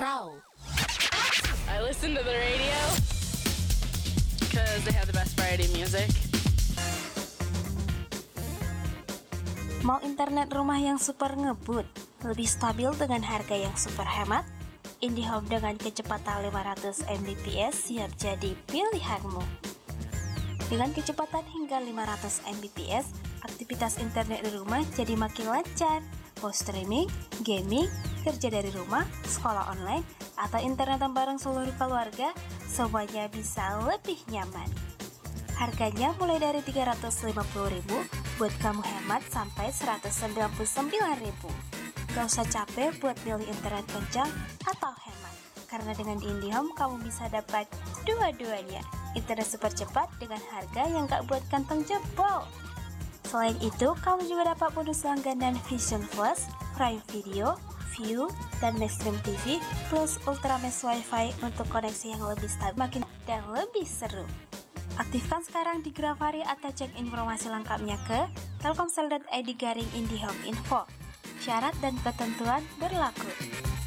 Raw. I listen to the radio because they have the best variety music. Mau internet rumah yang super ngebut, lebih stabil dengan harga yang super hemat? IndiHome dengan kecepatan 500 Mbps siap jadi pilihanmu. Dengan kecepatan hingga 500 Mbps, aktivitas internet di rumah jadi makin lancar. Mau streaming, gaming, kerja dari rumah, sekolah online, atau internetan bareng seluruh keluarga, semuanya bisa lebih nyaman. Harganya mulai dari 350.000, buat kamu hemat sampai 199.000. Gak usah capek buat pilih internet kencang atau hemat, karena dengan IndiHome kamu bisa dapat dua-duanya. Internet super cepat dengan harga yang gak buat kantong jebol. Selain itu, kamu juga dapat bonus langganan Vision Plus, Prime Video, View, dan Maxstream TV, plus Ultramesh Wi-Fi untuk koneksi yang lebih stabil dan lebih seru. Aktifkan sekarang di Grafari atau cek informasi lengkapnya ke telkomsel.id/IndiHome Info. Syarat dan ketentuan berlaku.